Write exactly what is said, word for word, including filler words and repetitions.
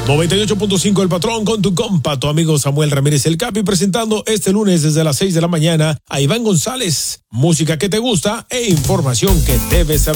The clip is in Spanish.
noventa y ocho punto cinco El Patrón con tu compa, tu amigo Samuel Ramírez el Capi, presentando este lunes desde las seis de la mañana a Iván González. Música que te gusta e información que debes saber.